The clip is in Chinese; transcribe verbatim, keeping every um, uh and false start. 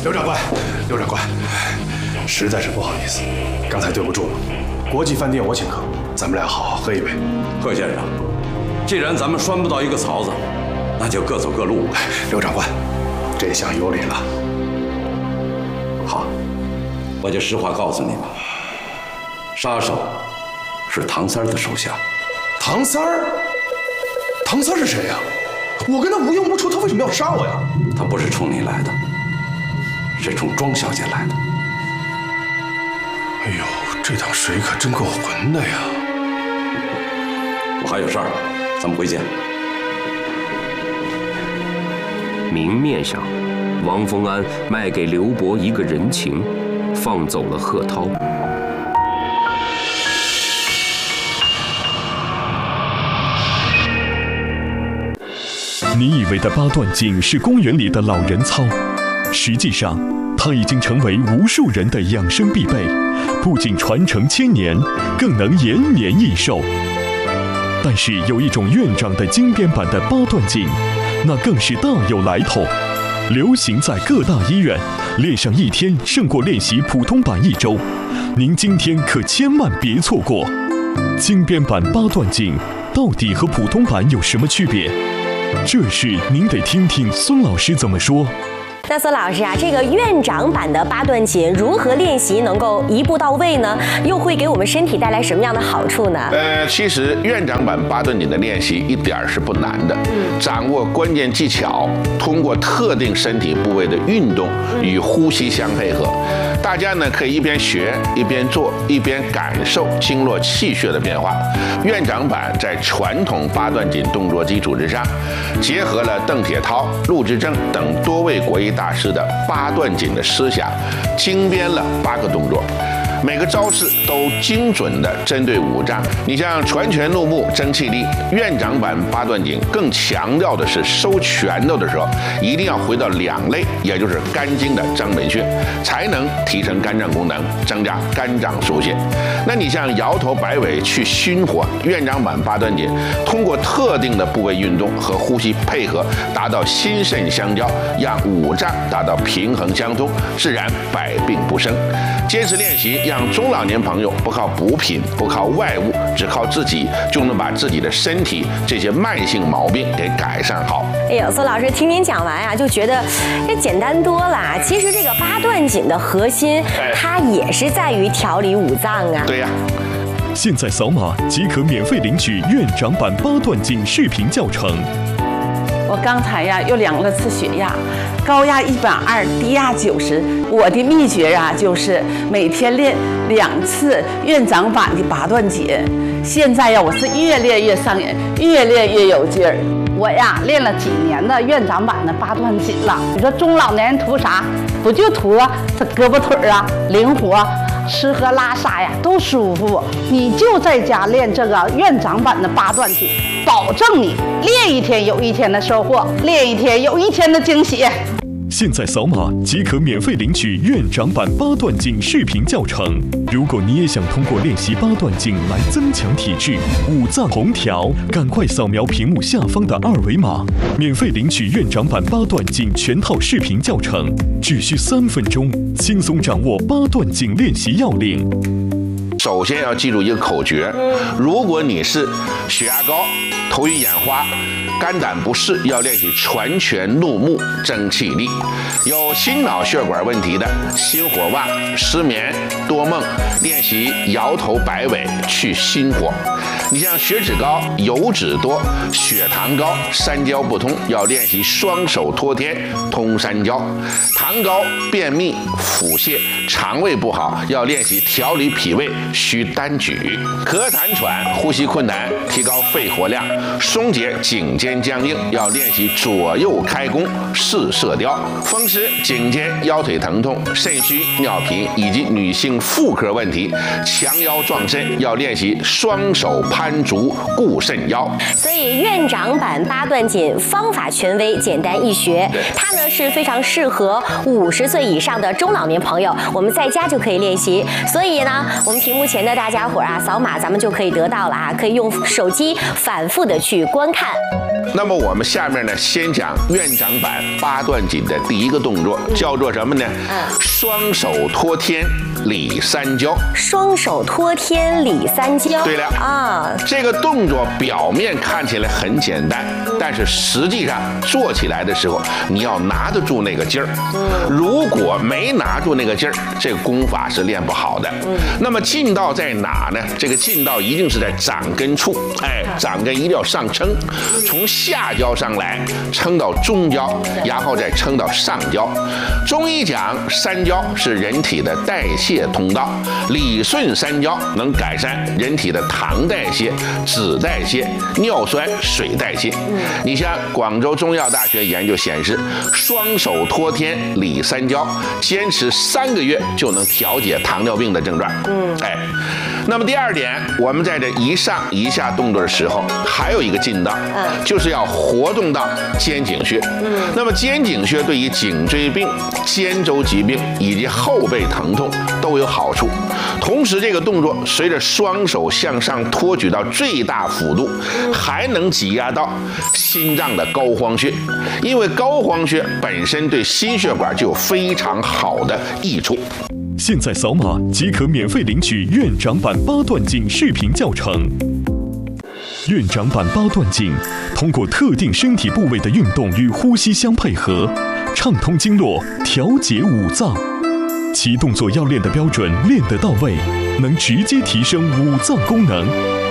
刘长官，刘长官，实在是不好意思，刚才对不住了。国际饭店我请客，咱们俩好好喝一杯。 贺先生，既然咱们拴不到一个槽子，那就各走各路吧。 刘长官，这下有理了。好， 我就实话告诉你吧，杀手是唐三儿的手下。 唐三儿？唐三儿是谁呀？我跟他无冤无仇，他为什么要杀我呀？ 他不是冲你来的，是冲庄小姐来的。 哎呦，这趟水可真够浑的呀！ 我还有事儿，咱们回见。 明面上，王丰安卖给刘伯一个人情，放走了贺涛。 你以为的八段锦是公园里的老人操，实际上它已经成为无数人的养生必备，不仅传承千年，更能延年益寿。但是有一种院长的精编版的八段锦，那更是大有来头，流行在各大医院，练上一天胜过练习普通版一周。您今天可千万别错过。精编版八段锦到底和普通版有什么区别？这事您得听听孙老师怎么说。 那孙老师啊，这个院长版的八段锦如何练习能够一步到位呢？又会给我们身体带来什么样的好处呢？ 呃，其实院长版八段锦的练习一点儿是不难的，掌握关键技巧，通过特定身体部位的运动与呼吸相配合。大家呢可以一边学一边做，一边感受经络气血的变化。院长版在传统八段锦动作基础之上，结合了邓铁涛、陆之正等多位国医大师的八段锦的思想，精编了八个动作。每个招式都精准地针对五脏。你像传拳入目、争气力，院长版八段锦更强调的是收拳头的时候，一定要回到两肋，也就是肝经的章门穴，才能提升肝脏功能，增加肝脏疏泄。那你像摇头摆尾去心火，院长版八段锦通过特定的部位运动和呼吸配合，达到心肾相交，让五脏达到平衡相通，自然百病不生。坚持练习，让中老年朋友不靠补品，不靠外物，只靠自己就能把自己的身体这些慢性毛病给改善好。 哎呦，孙老师听您讲完啊，就觉得这简单多了。其实这个八段锦的核心，它也是在于调理五脏啊。 对呀。 现在扫码即可免费领取院长版八段锦视频教程。 我刚才呀又量了次血压，高压一百二，低压九十。我的秘诀啊，就是每天练两次院长版的八段锦。现在呀，我是越练越上瘾，越练越有劲儿。我呀练了几年的院长版的八段锦了。你说中老年人图啥？不就图这胳膊腿啊灵活，吃喝拉撒呀都舒服。你就在家练这个院长版的八段锦，保证你练一天有一天的收获，练一天有一天的惊喜。 现在扫码即可免费领取院长版八段锦视频教程。如果你也想通过练习八段锦来增强体质、五脏同调，赶快扫描屏幕下方的二维码，免费领取院长版八段锦全套视频教程，只需三分钟，轻松掌握八段锦练习要领。 首先要记住一个口诀，如果你是血压高、头晕眼花、肝胆不适，要练习传拳入目、争气力；有心脑血管问题的，心火旺、失眠、多梦，练习摇头摆尾去心火。你像血脂高、油脂多、血糖高、三焦不通，要练习双手托天通三焦；糖高、便秘、腹泻、肠胃不好，要练习调理脾胃需单举；咳痰喘、呼吸困难，提高肺活量，松解颈肩僵硬，要练习左右开弓四射雕；风湿、颈肩、腰腿疼痛、肾虚、尿频以及女性妇科问题，强腰壮肾，要练习双手攀足固肾腰。 所以院长版八段锦方法权威，简单易学，它呢是非常适合五十岁以上的中老年朋友，我们在家就可以练习。所以呢，我们屏幕前的大家伙啊，扫码咱们就可以得到了啊，可以用手机反复的去观看。 那么我们下面呢，先讲院长版八段锦的第一个动作，叫做什么呢？双手托天理三焦。 双手托天理三焦。 对了啊，这个动作表面看起来很简单，但是实际上做起来的时候，你要拿得住那个劲儿。如果没拿住那个劲儿，这个功法是练不好的。那么劲道在哪呢？这个劲道一定是在掌根处，哎，掌根一定要上撑，从下焦上来，撑到中焦，然后再撑到上焦。中医讲三焦是人体的代谢通道，理顺三焦能改善人体的糖代谢、脂代谢、尿酸、水代谢。你像广州中药大学研究显示，双手托天理三焦，坚持三个月就能调节糖尿病的症状。嗯，哎，那么第二点，我们在这一上一下动作的时候，还有一个劲道，就是要活动到肩颈穴。嗯，那么肩颈穴对于颈椎病、肩周疾病以及后背疼痛都有好处。同时，这个动作随着双手向上托举到最大幅度，还能挤压到心脏的膏肓穴，因为膏肓穴本身对心血管就有非常好的益处。 现在扫码即可免费领取院长版八段锦视频教程。院长版八段锦通过特定身体部位的运动与呼吸相配合，畅通经络，调节五脏。其动作要练得标准，练得到位，能直接提升五脏功能。